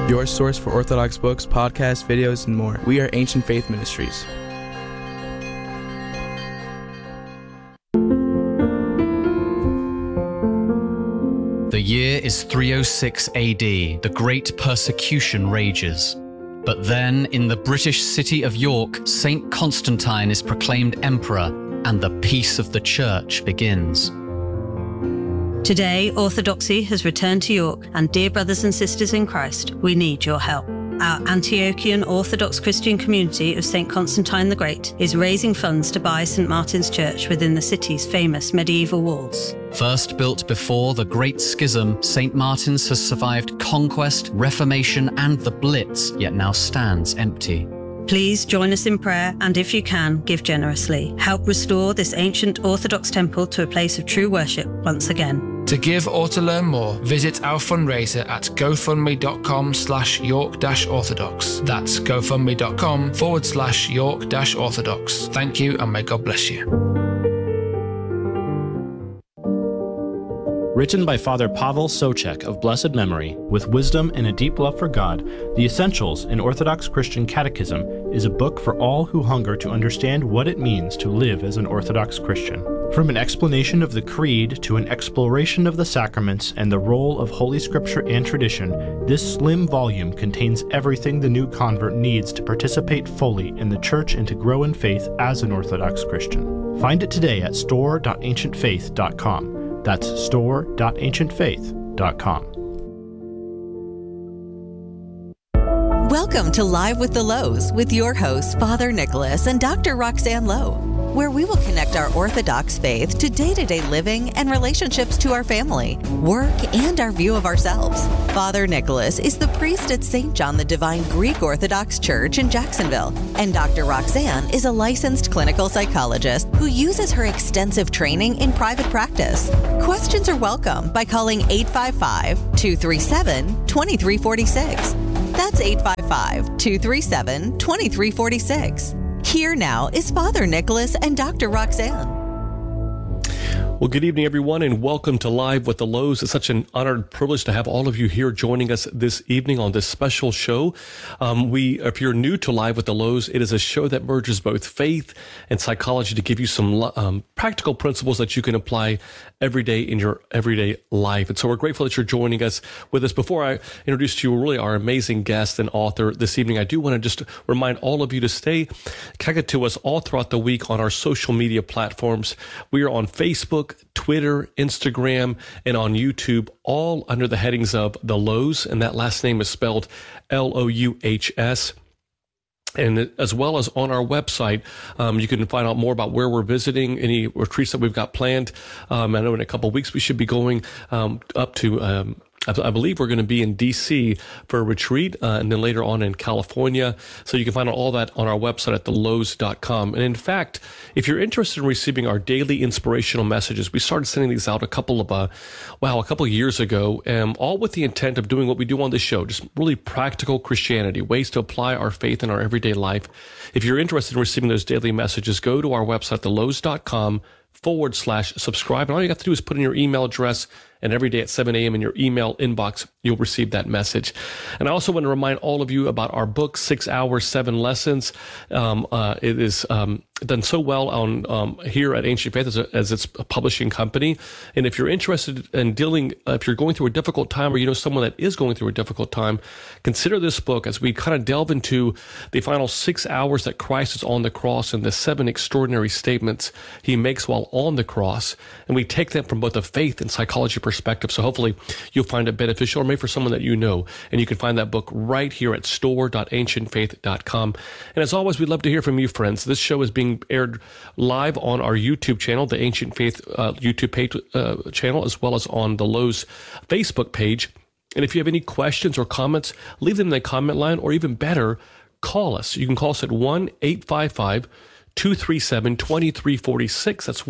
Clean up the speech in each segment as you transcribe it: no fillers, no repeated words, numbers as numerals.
your source for Orthodox books, podcasts, videos, and more. We are Ancient Faith Ministries. The year is 306 AD. The Great Persecution rages. But then, in the British city of York, Saint Constantine is proclaimed emperor, and the peace of the Church begins. Today, Orthodoxy has returned to York, and dear brothers and sisters in Christ, we need your help. Our Antiochian Orthodox Christian community of St. Constantine the Great is raising funds to buy St. Martin's Church within the city's famous medieval walls. First built before the Great Schism, St. Martin's has survived conquest, Reformation, and the Blitz, yet now stands empty. Please join us in prayer, and if you can, give generously. Help restore this ancient Orthodox temple to a place of true worship once again. To give or to learn more, visit our fundraiser at gofundme.com/York-Orthodox. That's gofundme.com/York-Orthodox. Thank you, and may God bless you. Written by Father Pavel Socek of blessed memory, with wisdom and a deep love for God, The Essentials in Orthodox Christian Catechism is a book for all who hunger to understand what it means to live as an Orthodox Christian. From an explanation of the Creed to an exploration of the sacraments and the role of Holy Scripture and tradition, this slim volume contains everything the new convert needs to participate fully in the Church and to grow in faith as an Orthodox Christian. Find it today at store.ancientfaith.com. That's store.ancientfaith.com. Welcome to Live with the Lows with your hosts, Father Nicholas and Dr. Roxanne Lowe, where we will connect our Orthodox faith to day-to-day living and relationships to our family, work, and our view of ourselves. Father Nicholas is the priest at St. John the Divine Greek Orthodox Church in Jacksonville, and Dr. Roxanne is a licensed clinical psychologist who uses her extensive training in private practice. Questions are welcome by calling 855-237-2346. That's 855-237-2346. Here now is Father Nicholas and Dr. Roxanne. Well, good evening, everyone, and welcome to Live with the Lows. It's such an honor and privilege to have all of you here joining us this evening on this special show. If you're new to Live with the Lows, it is a show that merges both faith and psychology to give you some practical principles that you can apply every day in your everyday life. And so we're grateful that you're joining us with us. Before I introduce to you really our amazing guest and author this evening, I do want to just remind all of you to stay connected to us all throughout the week on our social media platforms. We are on Facebook, Twitter, Instagram, and on YouTube, all under the headings of The Lows, and that last name is spelled Louhs. And as well as on our website, you can find out more about where we're visiting, any retreats that we've got planned. I know in a couple of weeks we should be going up to I believe we're going to be in D.C. for a retreat, and then later on in California. So you can find out all that on our website at thelows.com. And in fact, if you're interested in receiving our daily inspirational messages, we started sending these out a couple of years ago, all with the intent of doing what we do on this show, just really practical Christianity, ways to apply our faith in our everyday life. If you're interested in receiving those daily messages, go to our website, thelows.com/subscribe. And all you have to do is put in your email address, and every day at 7 a.m. in your email inbox, you'll receive that message. And I also want to remind all of you about our book, 6 Hours, 7 Lessons. It is done so well on here at Ancient Faith as its publishing company. And if you're interested in if you're going through a difficult time, or you know someone that is going through a difficult time, consider this book as we kind of delve into the final 6 hours that Christ is on the cross and the 7 extraordinary statements he makes while on the cross. And we take them from both a faith and psychology perspective. So hopefully you'll find it beneficial, or maybe for someone that you know. And you can find that book right here at store.ancientfaith.com. And as always, we'd love to hear from you, friends. This show is being aired live on our YouTube channel, the Ancient Faith YouTube page, channel, as well as on the Lows Facebook page. And if you have any questions or comments, leave them in the comment line, or even better, call us. You can call us at 1-855-237-2346. That's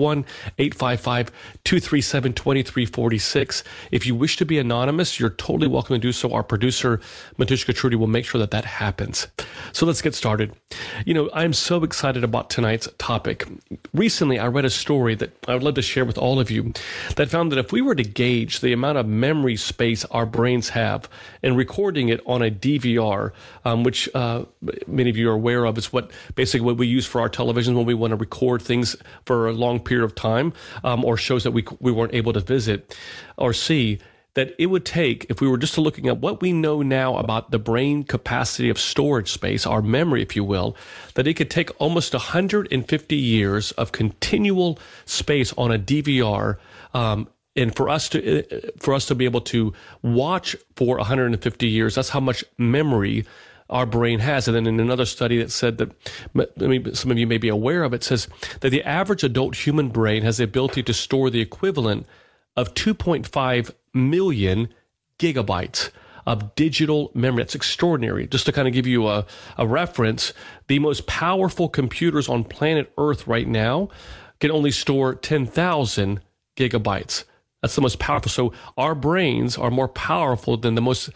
1-855-237-2346. If you wish to be anonymous, you're totally welcome to do so. Our producer, Matushka Trudy, will make sure that happens. So let's get started. I'm so excited about tonight's topic. Recently, I read a story that I would love to share with all of you that found that if we were to gauge the amount of memory space our brains have and recording it on a DVR, which many of you are aware of, is what we use for our television when we want to record things for a long period of time, or shows that we weren't able to visit or see, that it would take, if we were just looking at what we know now about the brain capacity of storage space, our memory, if you will, that it could take almost 150 years of continual space on a DVR, and for us to be able to watch for 150 years, that's how much memory our brain has. And then in another study that said that, some of you may be aware of, it says that the average adult human brain has the ability to store the equivalent of 2.5 million gigabytes of digital memory. That's extraordinary. Just to kind of give you a reference, the most powerful computers on planet Earth right now can only store 10,000 gigabytes. That's the most powerful. So our brains are more powerful than the most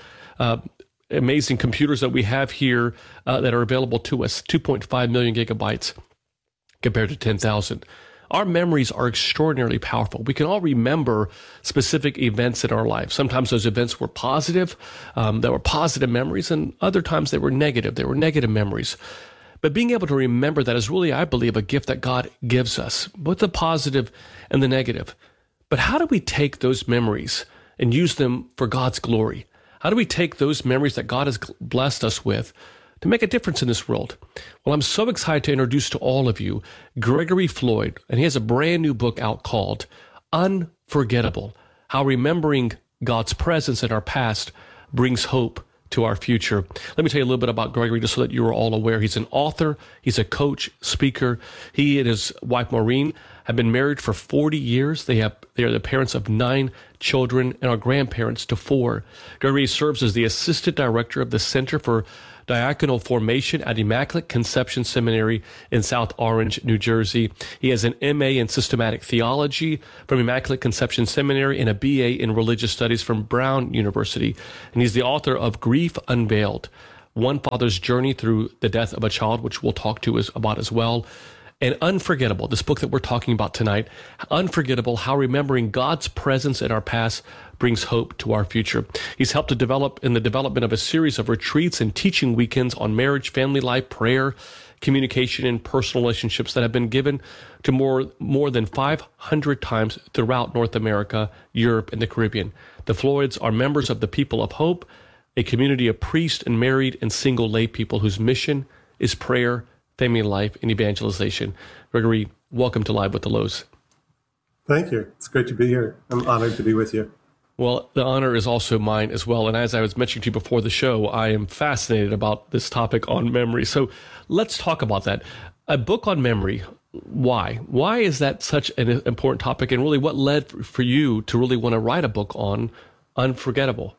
amazing computers that we have here that are available to us, 2.5 million gigabytes compared to 10,000. Our memories are extraordinarily powerful. We can all remember specific events in our life. Sometimes those events were positive, that were positive memories, and other times they were negative. They were negative memories. But being able to remember that is really, I believe, a gift that God gives us, both the positive and the negative. But how do we take those memories and use them for God's glory? How do we take those memories that God has blessed us with to make a difference in this world? Well, I'm so excited to introduce to all of you Gregory Floyd, and he has a brand new book out called Unforgettable: How Remembering God's Presence in Our Past Brings Hope to Our Future. Let me tell you a little bit about Gregory, just so that you are all aware. He's an author, he's a coach, speaker. He and his wife Maureen have been married for 40 years. They are the parents of 9 children and are grandparents to 4. Gregory serves as the assistant director of the Center for Diaconal Formation at Immaculate Conception Seminary in South Orange, New Jersey. He has an MA in Systematic Theology from Immaculate Conception Seminary and a BA in Religious Studies from Brown University. And he's the author of Grief Unveiled: One Father's Journey Through the Death of a Child, which we'll talk to about as well. And Unforgettable, this book that we're talking about tonight, Unforgettable: How Remembering God's Presence in Our Past Brings Hope to Our Future. He's helped to develop in the development of a series of retreats and teaching weekends on marriage, family life, prayer, communication, and personal relationships that have been given to more than 500 times throughout North America, Europe, and the Caribbean. The Floyds are members of the People of Hope, a community of priests and married and single lay people whose mission is prayer, family life, and evangelization. Gregory, welcome to Live with the Lows. Thank you. It's great to be here. I'm honored to be with you. Well, the honor is also mine as well. And as I was mentioning to you before the show, I am fascinated about this topic on memory. So let's talk about that. A book on memory. Why? Why is that such an important topic? And really, what led for you to really want to write a book on Unforgettable?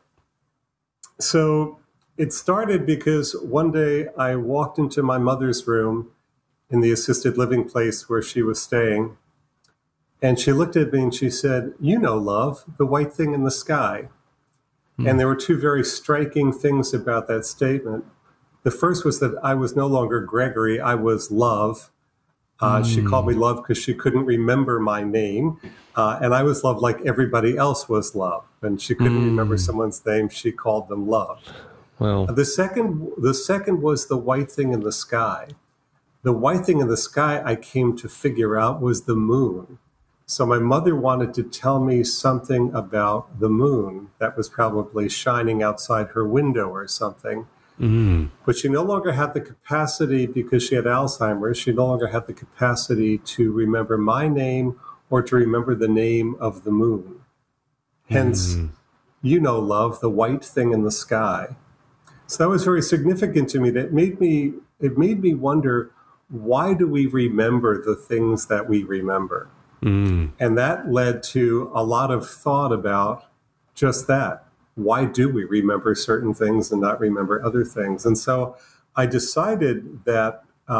So it started because one day I walked into my mother's room in the assisted living place where she was staying. And she looked at me and she said, "You know, love, the white thing in the sky." And there were 2 very striking things about that statement. The first was that I was no longer Gregory, I was Love. She called me Love because she couldn't remember my name. And I was Love like everybody else was Love. And she couldn't remember someone's name, she called them Love. Well, The second was the white thing in the sky. The white thing in the sky, I came to figure out, was the moon. So my mother wanted to tell me something about the moon that was probably shining outside her window or something. But she no longer had the capacity, because she had Alzheimer's, she no longer had the capacity to remember my name or to remember the name of the moon. Hence, you know, love, the white thing in the sky. So that was very significant to me. It made me wonder, why do we remember the things that we remember? And that led to a lot of thought about just that. Why do we remember certain things and not remember other things? And so I decided that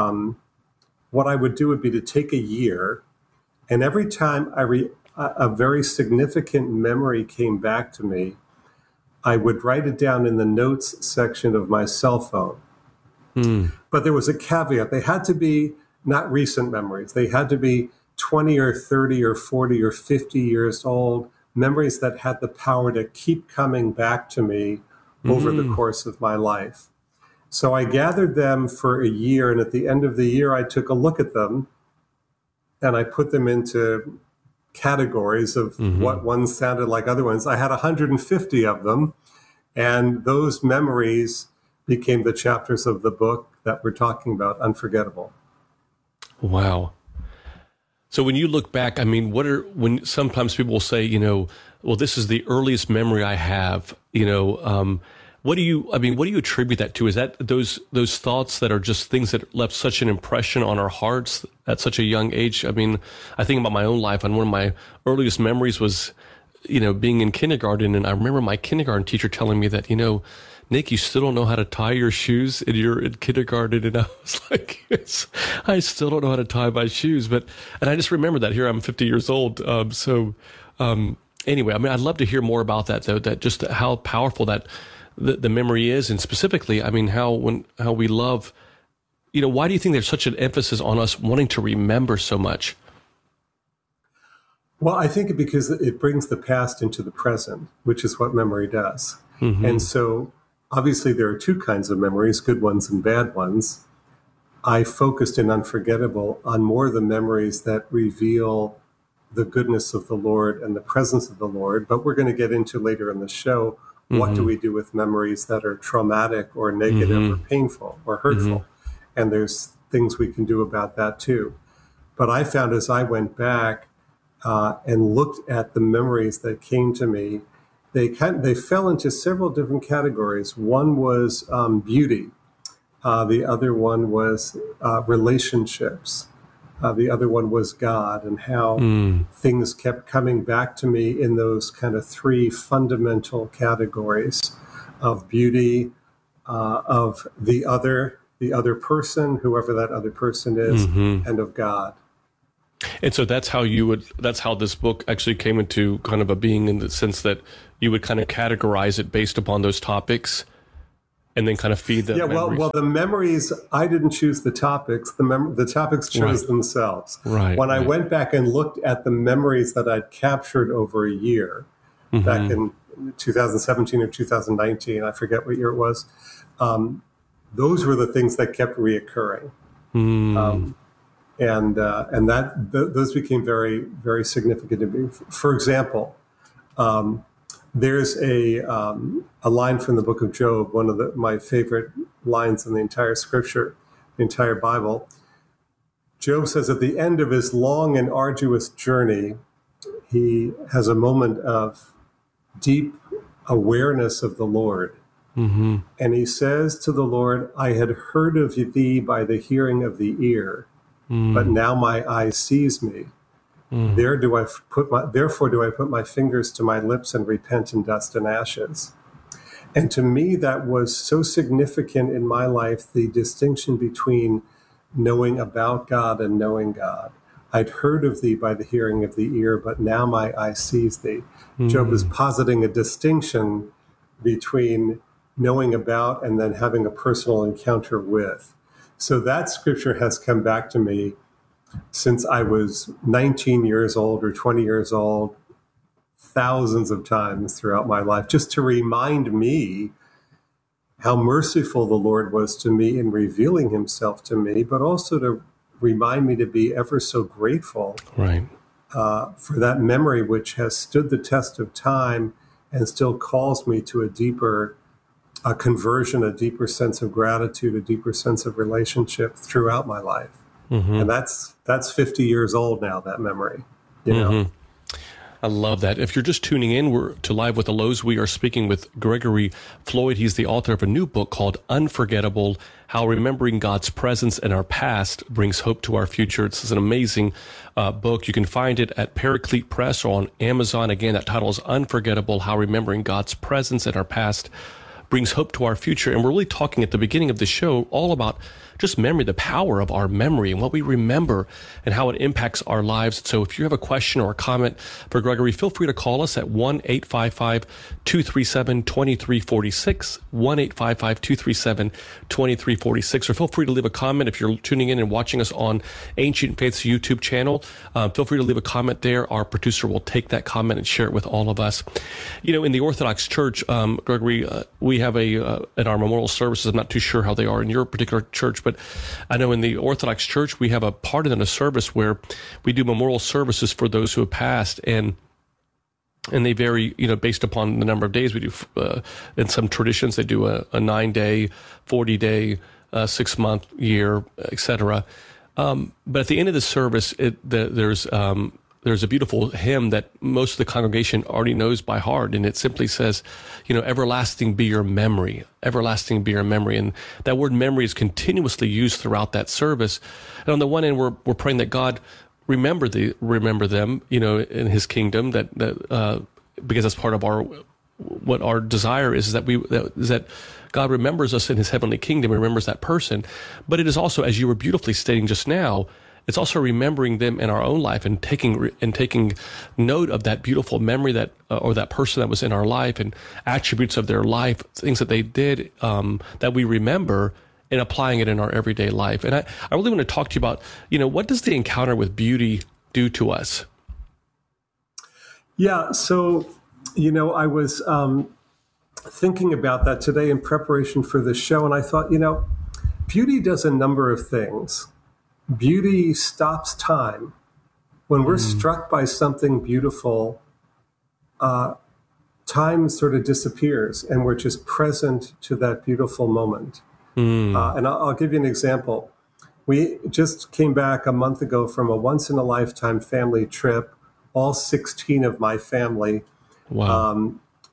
what I would do would be to take a year, and every time a very significant memory came back to me, I would write it down in the notes section of my cell phone. But there was a caveat. They had to be not recent memories. They had to be 20 or 30 or 40 or 50 years old, memories that had the power to keep coming back to me over the course of my life. So I gathered them for a year, and at the end of the year, I took a look at them, and I put them into categories of what ones sounded like other ones. I had 150 of them, and those memories became the chapters of the book that we're talking about, Unforgettable. Wow. So when you look back, I mean, when sometimes people will say, well, this is the earliest memory I have, what do you attribute that to? Is that those thoughts that are just things that left such an impression on our hearts at such a young age? I mean, I think about my own life, and one of my earliest memories was, being in kindergarten. And I remember my kindergarten teacher telling me that, Nick, you still don't know how to tie your shoes and you're in kindergarten. And I was like, yes, I still don't know how to tie my shoes. And I just remember that here I'm 50 years old. Anyway, I mean, I'd love to hear more about that, though, that just how powerful that the memory is. And specifically, I mean, how we love, why do you think there's such an emphasis on us wanting to remember so much? Well, I think because it brings the past into the present, which is what memory does. And so obviously there are two kinds of memories, good ones and bad ones. I focused in Unforgettable on more the memories that reveal the goodness of the Lord and the presence of the Lord. But we're going to get into later in the show, what do we do with memories that are traumatic or negative or painful or hurtful? And there's things we can do about that too. But I found as I went back and looked at the memories that came to me, they fell into several different categories. One was beauty. The other one was relationships. The other one was God, and how things kept coming back to me in those kind of three fundamental categories of beauty, of the other person, whoever that other person is, and of God. And so that's how this book actually came into kind of a being, in the sense that you would kind of categorize it based upon those topics and then kind of feed the memories. Well, the memories, I didn't choose the topics. The topics chose themselves. Right. When I went back and looked at the memories that I'd captured over a year, back in 2017 or 2019, I forget what year it was, those were the things that kept reoccurring. And those became very, very significant to me. For example, there's a line from the book of Job, one of my favorite lines in the entire scripture, the entire Bible. Job says at the end of his long and arduous journey, he has a moment of deep awareness of the Lord. And he says to the Lord, I had heard of thee by the hearing of the ear, but now my eye sees me. Therefore do I put my fingers to my lips and repent in dust and ashes. And to me, that was so significant in my life, the distinction between knowing about God and knowing God. I'd heard of thee by the hearing of the ear, but now my eye sees thee. Job is positing a distinction between knowing about and then having a personal encounter with. So that scripture has come back to me since I was 19 years old or 20 years old, thousands of times throughout my life, just to remind me how merciful the Lord was to me in revealing himself to me, but also to remind me to be ever so grateful for that memory which has stood the test of time and still calls me to a deeper conversion, a deeper sense of gratitude, a deeper sense of relationship throughout my life. And that's 50 years old now, that memory, you know. I love that. If you're just tuning in, we're to Live with the Lows. We are speaking with Gregory Floyd. He's the author of a new book called Unforgettable, How Remembering God's Presence in Our Past Brings Hope to Our Future. It's an amazing book. You can find it at Paraclete Press or on Amazon. Again, that title is Unforgettable, How Remembering God's Presence in Our Past brings hope to our future. And we're really talking at the beginning of the show all about just memory, the power of our memory and what we remember and how it impacts our lives. So if you have a question or a comment for Gregory, feel free to call us at 1-855-237-2346, 1-855-237-2346, or feel free to leave a comment if you're tuning in and watching us on Ancient Faith's YouTube channel. Feel free to leave a comment there. Our producer will take that comment and share it with all of us. You know, in the Orthodox Church, Gregory, we have in our memorial services, I'm not too sure how they are in your particular church, but I know in the Orthodox Church, we have a part in a service where we do memorial services for those who have passed, and they vary, you know, based upon the number of days. We do, in some traditions, they do a 9-day, 40-day, 6-month, year, etc. But at the end of the service, there's a beautiful hymn that most of the congregation already knows by heart, and it simply says, you know, everlasting be your memory, everlasting be your memory. And that word memory is continuously used throughout that service. And on the one end, we're praying that God remember them, you know, in His kingdom, that because that's part of what our desire is that God remembers us in His heavenly kingdom, remembers that person. But it is also, as you were beautifully stating just now, it's also remembering them in our own life and taking note of that beautiful memory that or that person that was in our life and attributes of their life, things that they did that we remember, and applying it in our everyday life. And I really want to talk to you about, you know, what does the encounter with beauty do to us? Yeah, so, you know, I was thinking about that today in preparation for this show, and I thought, you know, beauty does a number of things. Beauty stops time. When we're struck by something beautiful, time sort of disappears, and we're just present to that beautiful moment. And I'll give you an example. We just came back a month ago from a once-in-a-lifetime family trip, all 16 of my family. Wow.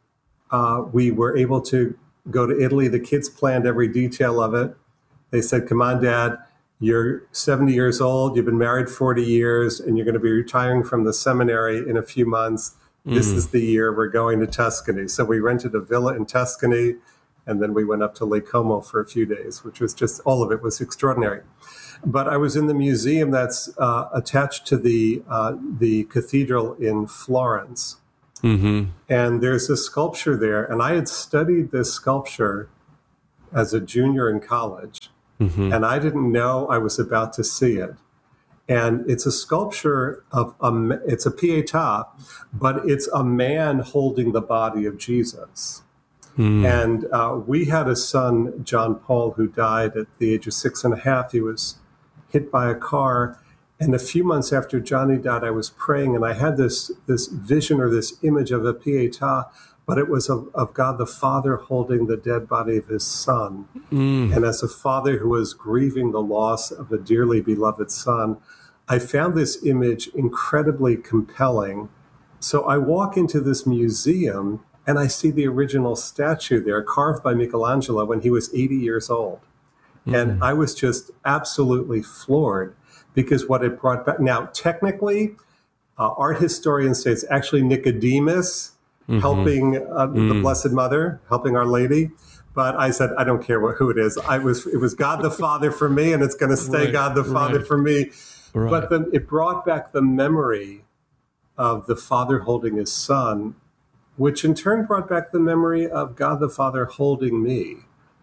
We were able to go to Italy. The kids planned every detail of it. They said, come on, Dad. You're 70 years old, you've been married 40 years, and you're going to be retiring from the seminary in a few months. This is the year we're going to Tuscany. So we rented a villa in Tuscany, and then we went up to Lake Como for a few days, which was just, all of it was extraordinary. But I was in the museum that's attached to the cathedral in Florence. Mm-hmm. And there's a sculpture there, and I had studied this sculpture as a junior in college. Mm-hmm. And I didn't know I was about to see it. And it's a sculpture of, it's a Pietà, but it's a man holding the body of Jesus. And we had a son, John Paul, who died at the age of 6.5. He was hit by a car. And a few months after Johnny died, I was praying, and I had this vision or this image of a Pietà, but it was of God the Father holding the dead body of His Son. And as a father who was grieving the loss of a dearly beloved son, I found this image incredibly compelling. So I walk into this museum, and I see the original statue there, carved by Michelangelo when he was 80 years old. And I was just absolutely floored, because what it brought back. Now, technically, art historians say it's actually Nicodemus helping the Blessed Mother, helping Our Lady. But I said, I don't care who it is. It was God the Father for me, and it's going to stay God the Father for me. Right. But then it brought back the memory of the Father holding His Son, which in turn brought back the memory of God the Father holding me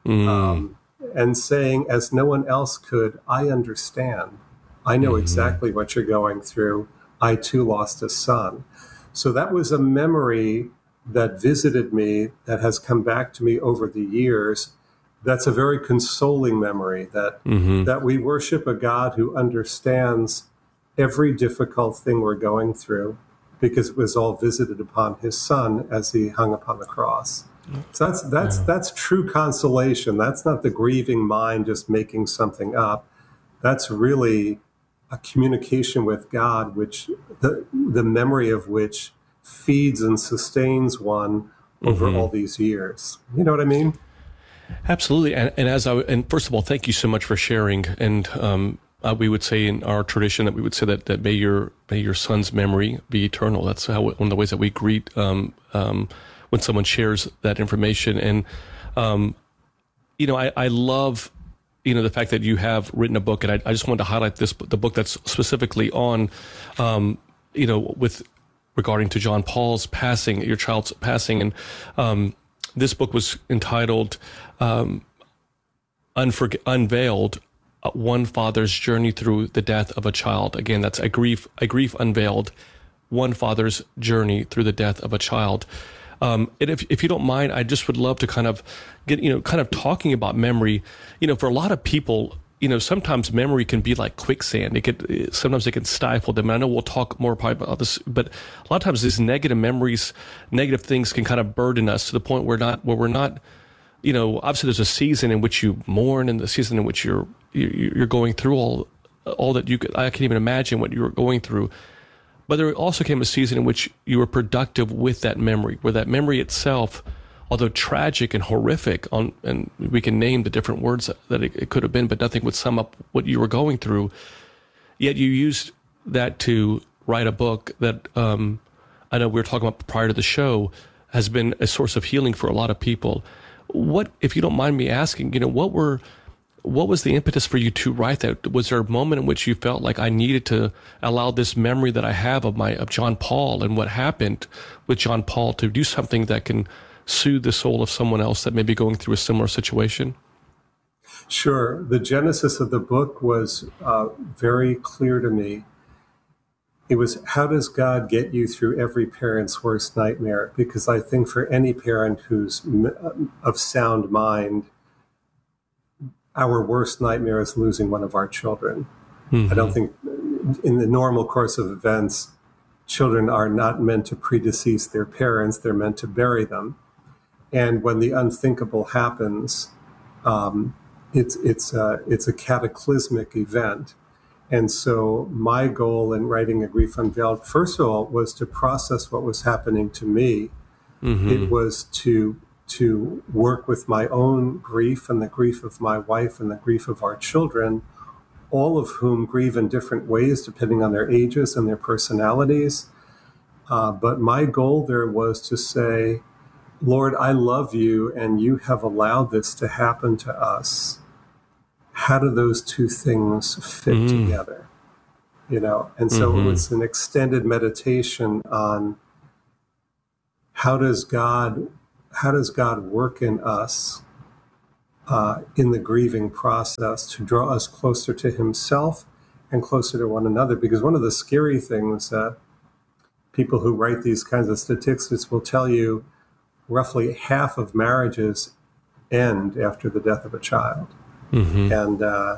and saying, as no one else could, I understand. I know exactly what you're going through. I too lost a son. So that was a memory that visited me, that has come back to me over the years. That's a very consoling memory, that that we worship a God who understands every difficult thing we're going through, because it was all visited upon His Son as He hung upon the cross. So that's true consolation. That's not the grieving mind just making something up. That's really a communication with God, which the memory of which feeds and sustains one over all these years. You know what I mean? Absolutely. And first of all, thank you so much for sharing. And we would say in our tradition that we would say that may your son's memory be eternal. That's one of the ways that we greet when someone shares that information. And I love, the fact that you have written a book, and I just wanted to highlight the book that's specifically on, with regarding to John Paul's passing, your child's passing. And this book was entitled Unveiled, One Father's Journey Through the Death of a Child. Again, that's a grief unveiled, one father's journey through the death of a child. And if you don't mind, I just would love to kind of get, kind of talking about memory. For a lot of people, sometimes memory can be like quicksand. Sometimes it can stifle them. And I know we'll talk more probably about this, but a lot of times these negative memories, negative things can kind of burden us to the point where we're not, obviously there's a season in which you mourn, and the season in which you're going through all that I can't even imagine what you were going through. But there also came a season in which you were productive with that memory, where that memory itself, although tragic and horrific, and we can name the different words that it could have been, but nothing would sum up what you were going through. Yet you used that to write a book that I know we were talking about prior to the show, has been a source of healing for a lot of people. What, if you don't mind me asking, what was the impetus for you to write that? Was there a moment in which you felt like I needed to allow this memory that I have of John Paul and what happened with John Paul to do something that can soothe the soul of someone else that may be going through a similar situation? Sure. The genesis of the book was very clear to me. It was, how does God get you through every parent's worst nightmare? Because I think for any parent who's of sound mind, our worst nightmare is losing one of our children. Mm-hmm. I don't think in the normal course of events, children are not meant to predecease their parents. They're meant to bury them. And when the unthinkable happens, it's a cataclysmic event. And so my goal in writing A Grief Unveiled, first of all, was to process what was happening to me. Mm-hmm. It was to work with my own grief and the grief of my wife and the grief of our children, all of whom grieve in different ways depending on their ages and their personalities. But my goal there was to say, Lord, I love you, and you have allowed this to happen to us. How do those two things fit together? And so it was an extended meditation on how does God work in us in the grieving process to draw us closer to himself and closer to one another? Because one of the scary things that people who write these kinds of statistics will tell you, roughly half of marriages end after the death of a child. Mm-hmm.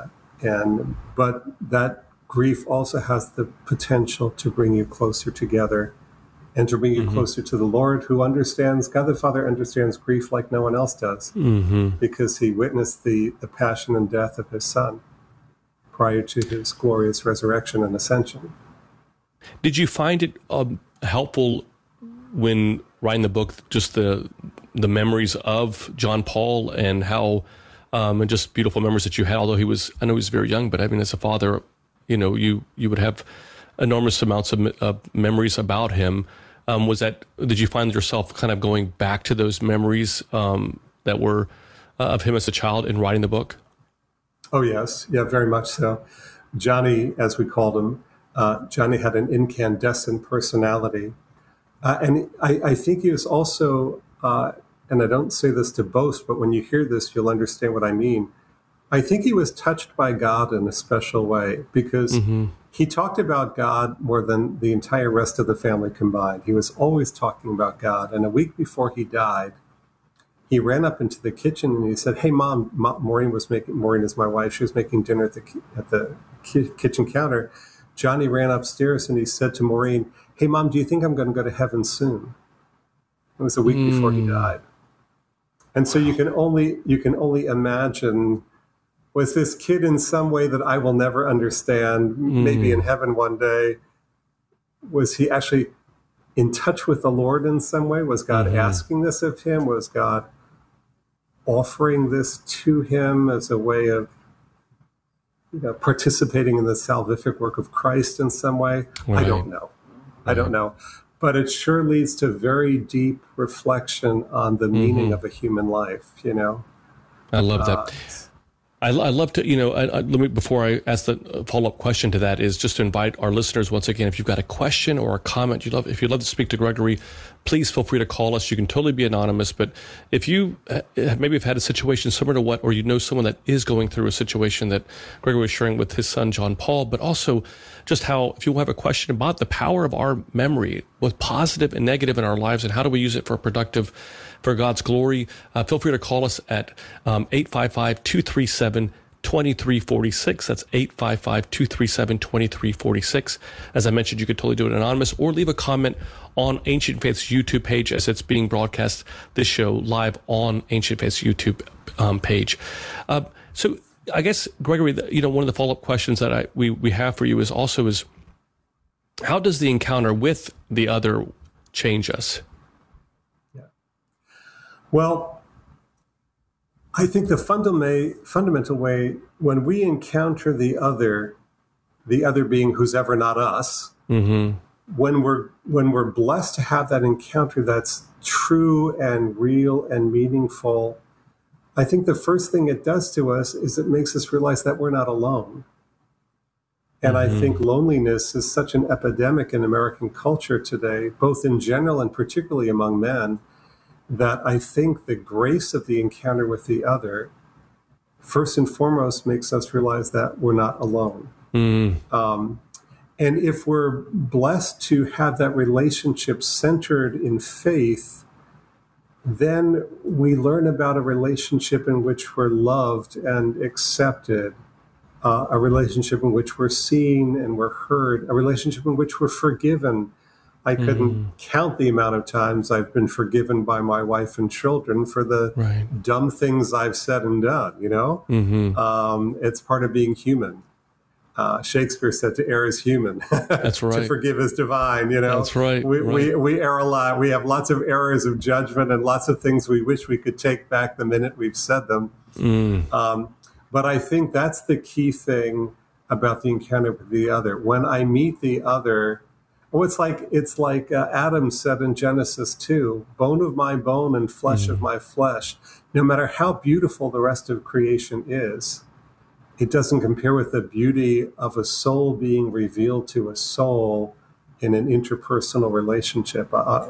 But that grief also has the potential to bring you closer together and to bring you closer to the Lord, who understands, God the Father understands grief like no one else does, because he witnessed the passion and death of his Son prior to his glorious resurrection and ascension. Did you find it helpful when writing the book, just the memories of John Paul and how, and just beautiful memories that you had, although I know he was very young, but I mean, as a father, you would have enormous amounts of memories about him. Did you find yourself kind of going back to those memories that were of him as a child in writing the book? Oh, yes. Yeah, very much so. Johnny, as we called him, Johnny had an incandescent personality. And I think he was also, and I don't say this to boast, but when you hear this, you'll understand what I mean. I think he was touched by God in a special way, because he talked about God more than the entire rest of the family combined. He was always talking about God. And a week before he died, he ran up into the kitchen and he said, "Hey, Mom," Maureen is my wife. She was making dinner at the kitchen counter. Johnny ran upstairs and he said to Maureen, "Hey, Mom, do you think I'm going to go to heaven soon?" It was a week before he died. And so you can only imagine, was this kid in some way that I will never understand, maybe in heaven one day? Was he actually in touch with the Lord in some way? Was God asking this of him? Was God offering this to him as a way of participating in the salvific work of Christ in some way? Right. I don't know. but it sure leads to very deep reflection on the meaning of a human life, you know? I love that. I love to, let me, before I ask the follow-up question to that, is just to invite our listeners once again, if you've got a question or a comment if you'd love to speak to Gregory, please feel free to call us. You can totally be anonymous, but if you maybe have had a situation similar to or you know someone that is going through a situation that Gregory was sharing with his son, John Paul, but also just how, if you have a question about the power of our memory, both positive and negative in our lives, and how do we use it for God's glory, feel free to call us at 855-237-2346. That's 855-237-2346. As I mentioned, you could totally do it anonymous, or leave a comment on Ancient Faith's YouTube page as it's being broadcast, this show live on Ancient Faith's YouTube page. So I guess, Gregory, one of the follow-up questions that we have for you is how does the encounter with the other change us? Well, I think the fundamental way, when we encounter the other being who's ever not us, when we're blessed to have that encounter that's true and real and meaningful, I think the first thing it does to us is it makes us realize that we're not alone. And I think loneliness is such an epidemic in American culture today, both in general and particularly among men, that I think the grace of the encounter with the other, first and foremost, makes us realize that we're not alone. And if we're blessed to have that relationship centered in faith, then we learn about a relationship in which we're loved and accepted, a relationship in which we're seen and we're heard, a relationship in which we're forgiven. I couldn't count the amount of times I've been forgiven by my wife and children for the dumb things I've said and done, It's part of being human. Shakespeare said to err is human. That's right. To forgive is divine, That's right. We err a lot. We have lots of errors of judgment and lots of things we wish we could take back the minute we've said them. But I think that's the key thing about the encounter with the other. When I meet the other, it's like Adam said in Genesis 2, bone of my bone and flesh of my flesh. No matter how beautiful the rest of creation is, it doesn't compare with the beauty of a soul being revealed to a soul in an interpersonal relationship.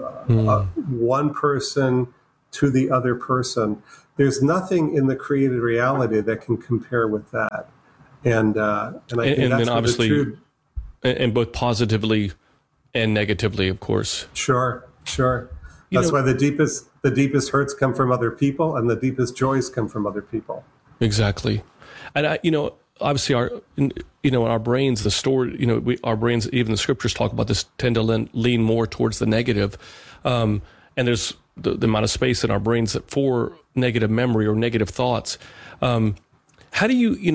One person to the other person. There's nothing in the created reality that can compare with that. And I think that's obviously, and both positively and negatively, of course. Sure. That's why the deepest hurts come from other people, and the deepest joys come from other people. Exactly. And obviously our brains, our brains, even the scriptures talk about this, tend to lean more towards the negative. And there's the amount of space in our brains for negative memory or negative thoughts. How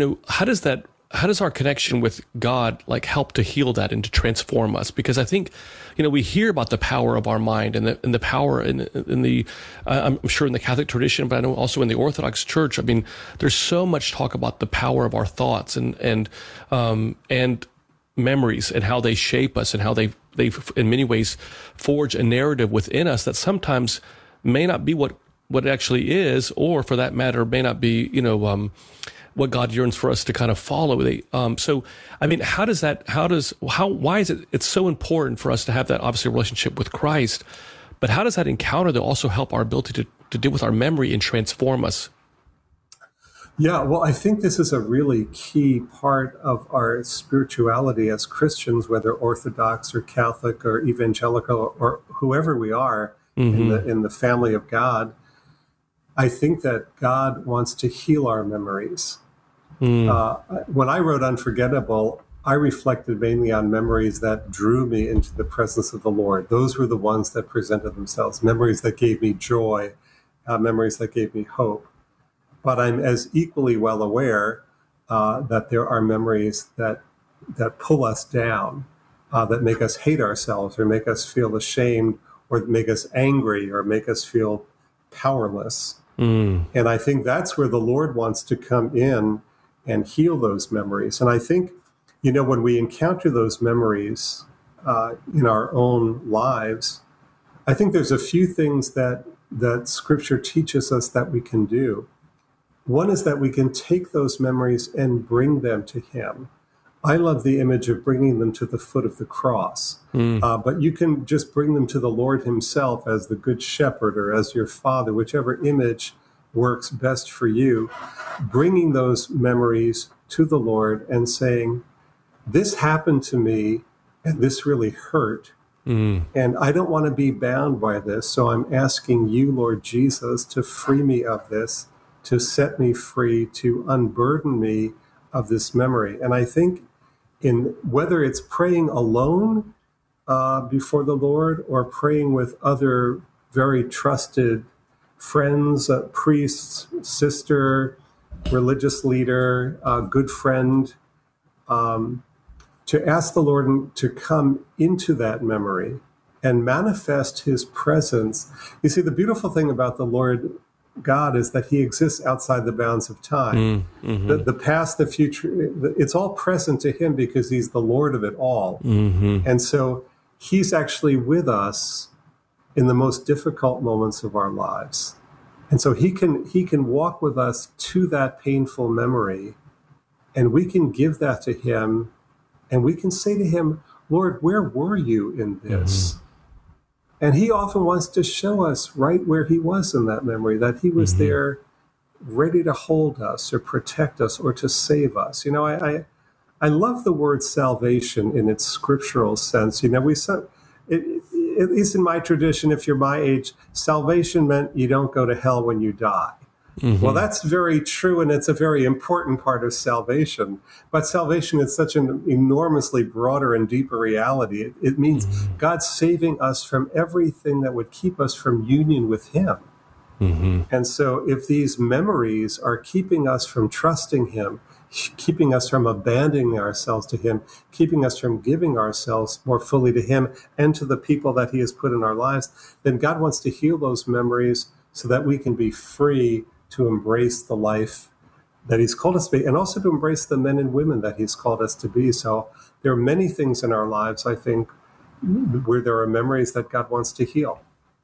does our connection with God help to heal that and to transform us? Because I think, we hear about the power of our mind and the power in the I'm sure in the Catholic tradition, but I know also in the Orthodox Church. I mean, there's so much talk about the power of our thoughts and memories and how they shape us and how they in many ways forge a narrative within us that sometimes may not be what it actually is, or for that matter, may not be, what God yearns for us to kind of follow. So, I mean, why is it's so important for us to have that obviously relationship with Christ, but how does that encounter though also help our ability to deal with our memory and transform us? Yeah, well, I think this is a really key part of our spirituality as Christians, whether Orthodox or Catholic or evangelical or whoever we are in the family of God. I think that God wants to heal our memories. When I wrote Unforgettable, I reflected mainly on memories that drew me into the presence of the Lord. Those were the ones that presented themselves, memories that gave me joy, memories that gave me hope. But I'm as equally well aware that there are memories that pull us down, that make us hate ourselves or make us feel ashamed or make us angry or make us feel powerless. And I think that's where the Lord wants to come in and heal those memories. And I think, when we encounter those memories, in our own lives, I think there's a few things that Scripture teaches us that we can do. One is that we can take those memories and bring them to Him. I love the image of bringing them to the foot of the cross, but you can just bring them to the Lord Himself as the Good Shepherd or as your Father, whichever image works best for you, bringing those memories to the Lord and saying, this happened to me and this really hurt. And I don't want to be bound by this. So I'm asking you, Lord Jesus, to free me of this, to set me free, to unburden me of this memory. And I think in whether it's praying alone before the Lord or praying with other very trusted friends, priests, sister, religious leader, good friend, to ask the Lord to come into that memory and manifest His presence. You see, the beautiful thing about the Lord God is that He exists outside the bounds of time. The past, the future, it's all present to Him because He's the Lord of it all. And so He's actually with us in the most difficult moments of our lives. And so He can walk with us to that painful memory, and we can give that to Him. And we can say to Him, Lord, where were you in this? And He often wants to show us right where He was in that memory, that He was there ready to hold us or protect us or to save us. You know, I love the word salvation in its scriptural sense. You know, at least in my tradition, if you're my age, salvation meant you don't go to hell when you die. Well, that's very true, and it's a very important part of salvation. But salvation is such an enormously broader and deeper reality. It means God saving us from everything that would keep us from union with Him. And so if these memories are keeping us from trusting Him, keeping us from abandoning ourselves to Him, keeping us from giving ourselves more fully to Him and to the people that He has put in our lives, then God wants to heal those memories so that we can be free to embrace the life that He's called us to be, and also to embrace the men and women that He's called us to be. So there are many things in our lives, I think, where there are memories that God wants to heal.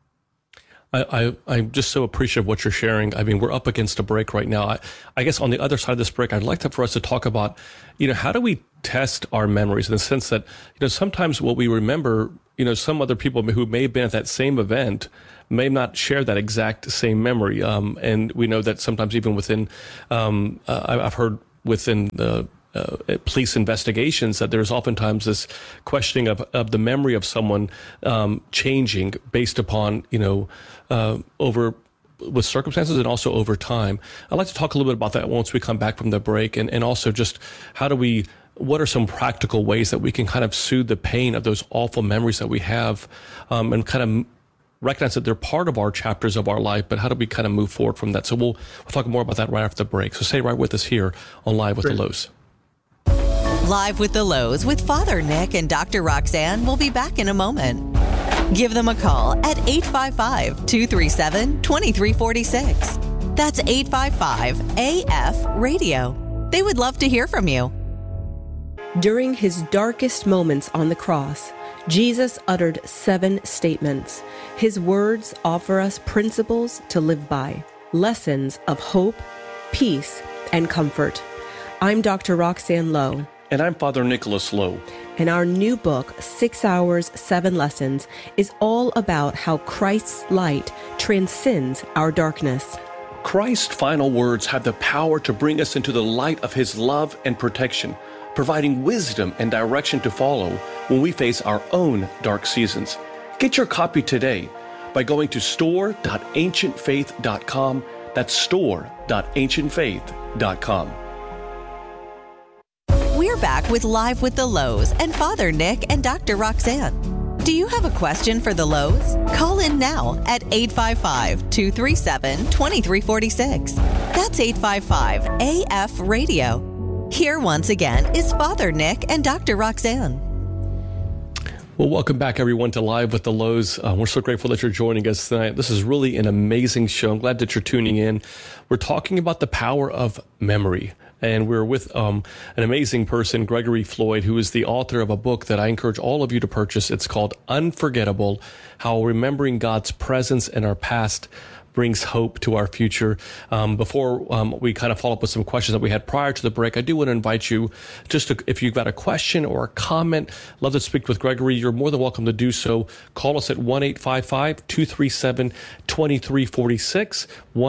I'm just so appreciative of what you're sharing. I mean, we're up against a break right now. I guess on the other side of this break, I'd like for us to talk about, how do we test our memories in the sense that, sometimes what we remember, some other people who may have been at that same event may not share that exact same memory. And we know that sometimes even within, I've heard within the police investigations that there's oftentimes this questioning of the memory of someone changing based upon, over with circumstances and also over time. I'd like to talk a little bit about that once we come back from the break, and also just what are some practical ways that we can kind of soothe the pain of those awful memories that we have, and kind of recognize that they're part of our chapters of our life, but how do we kind of move forward from that? So we'll talk more about that right after the break. So stay right with us here on Live with the Lows. Live with the Lows with Father Nick and Dr. Roxanne will be back in a moment. Give them a call at 855-237-2346. That's 855-AF-RADIO. They would love to hear from you. During His darkest moments on the cross, Jesus uttered 7 statements. His words offer us principles to live by, lessons of hope, peace, and comfort. I'm Dr. Roxanne Lowe. And I'm Father Nicholas Lowe. And our new book, 6 Hours, 7 Lessons, is all about how Christ's light transcends our darkness. Christ's final words have the power to bring us into the light of His love and protection, providing wisdom and direction to follow when we face our own dark seasons. Get your copy today by going to store.ancientfaith.com. That's store.ancientfaith.com. We're back with Live with the Lows and Father Nick and Dr. Roxanne. Do you have a question for the Lows? Call in now at 855-237-2346. That's 855-AF-RADIO. Here once again is Father Nick and Dr. Roxanne. Well, welcome back, everyone, to Live with the Lows. We're so grateful that you're joining us tonight. This is really an amazing show. I'm glad that you're tuning in. We're talking about the power of memory. and we're with an amazing person, Gregory Floyd, who is the author of a book that I encourage all of you to purchase. It's called Unforgettable: How Remembering God's Presence in Our Past brings hope to our future. Before we kind of follow up with some questions that we had prior to the break, I do want to invite you just to, if you've got a question or a comment, love to speak with Gregory, you're more than welcome to do so. Call us at 1-855-237-2346,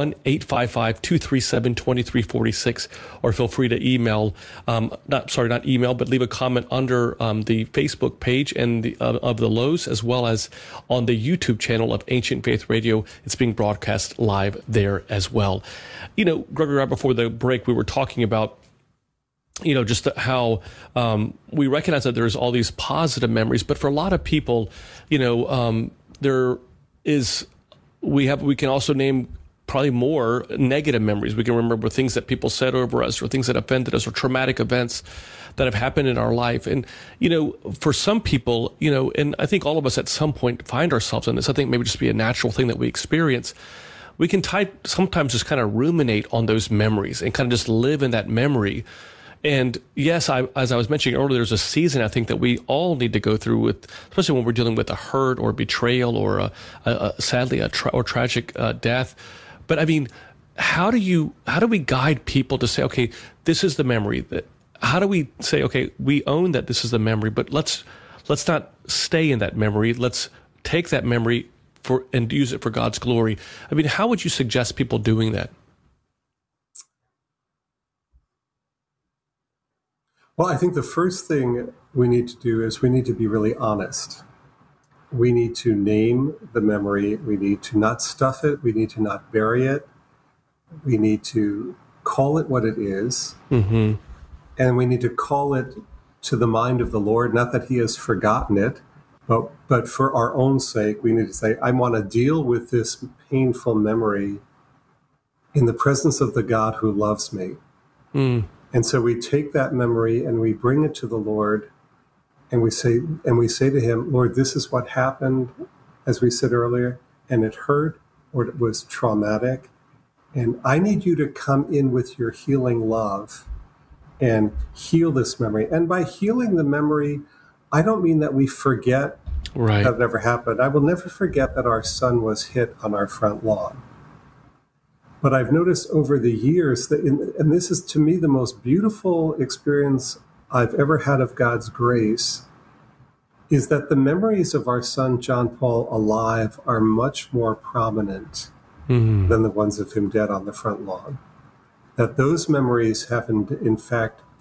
1-855-237-2346, or feel free to email, not email, but leave a comment under the Facebook page and of the Lowe's, as well as on the YouTube channel of Ancient Faith Radio. It's being broadcast live there as well. You know, Gregory, right before the break, we were talking about, you know, just how we recognize that there's all these positive memories, but for a lot of people, you know, we can also name probably more negative memories. We can remember things that people said over us, or things that offended us, or traumatic events that have happened in our life. And, you know, for some people, you know, and I think all of us at some point find ourselves in this, I think maybe just be a natural thing that we experience. We can sometimes just kind of ruminate on those memories and kind of just live in that memory. And yes, as I was mentioning earlier, there's a season I think that we all need to go through with, especially when we're dealing with a hurt or betrayal or sadly a tragic death. But I mean, how do we guide people to say, okay, this is the memory? How do we say, okay, we own that this is the memory, but let's not stay in that memory. Let's take that memory and use it for God's glory. I mean, how would you suggest people doing that? Well, I think the first thing we need to do is we need to be really honest. We need to name the memory. We need to not stuff it. We need to not bury it. We need to call it what it is. Mm-hmm. And we need to call it to the mind of the Lord, not that he has forgotten it, but for our own sake, we need to say, I want to deal with this painful memory in the presence of the God who loves me. Mm. And so we take that memory and we bring it to the Lord, and we say to him, Lord, this is what happened, as we said earlier, and it hurt, or it was traumatic. And I need you to come in with your healing love and heal this memory. And by healing the memory, I don't mean that we forget that it ever happened. I will never forget that our son was hit on our front lawn. But I've noticed over the years that, and this is to me the most beautiful experience I've ever had of God's grace, is that the memories of our son John Paul alive are much more prominent than the ones of him dead on the front lawn. That those memories have in fact